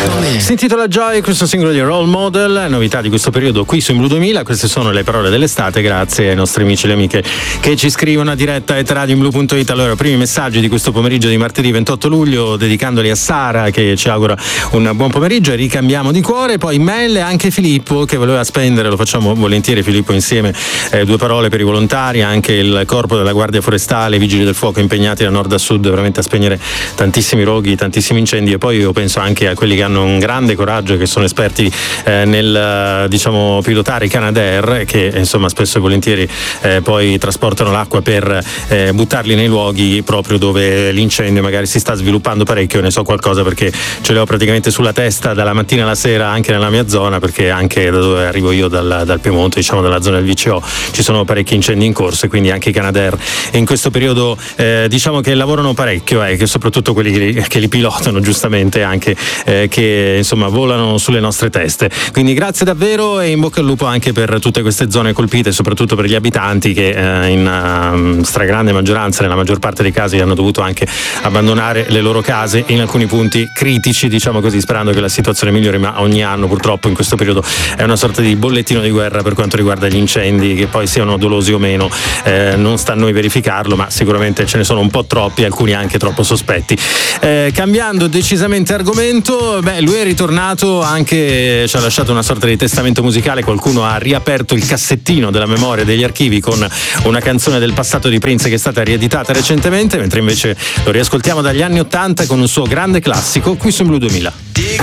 Si intitola Joy, questo singolo di Role Model, novità di questo periodo qui su In Blu 2000. Queste sono le parole dell'estate, grazie ai nostri amici e le amiche che ci scrivono a diretta @radioinblu.it. Allora, primi messaggi di questo pomeriggio di martedì 28 luglio, dedicandoli a Sara che ci augura un buon pomeriggio e ricambiamo di cuore. Poi Mel e anche Filippo che voleva spendere, lo facciamo volentieri Filippo insieme, due parole per i volontari, anche il corpo della Guardia Forestale, i Vigili del Fuoco impegnati da nord a sud veramente a spegnere tantissimi roghi, tantissimi incendi. E poi io penso anche a quelli che hanno un grande coraggio, che sono esperti nel pilotare i Canadair, che insomma spesso e volentieri poi trasportano l'acqua per buttarli nei luoghi proprio dove l'incendio magari si sta sviluppando parecchio. Ne so qualcosa perché ce l'ho praticamente sulla testa dalla mattina alla sera anche nella mia zona, perché anche da dove arrivo io dal Piemonte, diciamo dalla zona del VCO, ci sono parecchi incendi in corso e quindi anche i Canadair in questo periodo diciamo che lavorano parecchio, che soprattutto quelli che li pilotano giustamente anche che insomma volano sulle nostre teste. Quindi grazie davvero e in bocca al lupo anche per tutte queste zone colpite, soprattutto per gli abitanti che in stragrande maggioranza, nella maggior parte dei casi, hanno dovuto anche abbandonare le loro case in alcuni punti critici, diciamo così, sperando che la situazione migliori, ma ogni anno purtroppo in questo periodo è una sorta di bollettino di guerra per quanto riguarda gli incendi, che poi siano dolosi o meno non sta a noi verificarlo, ma sicuramente ce ne sono un po' troppi, alcuni anche troppo sospetti. Cambiando decisamente argomento, lui è ritornato anche, ci ha lasciato una sorta di testamento musicale. Qualcuno ha riaperto il cassettino della memoria degli archivi con una canzone del passato di Prince che è stata rieditata recentemente, mentre invece lo riascoltiamo dagli anni '80 con un suo grande classico qui su Blu 2000.